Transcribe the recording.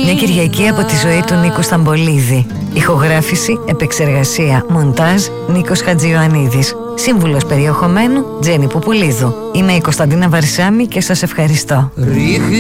Μια Κυριακή από τη ζωή του Νίκου Σταμπολίδη. Ηχογράφηση, επεξεργασία, μοντάζ Νίκος Χατζιωαννίδης. Σύμβουλος περιεχομένου Τζέννη Πουπουλίδου. Είμαι η Κωνσταντίνα Βαρσάμη και σας ευχαριστώ.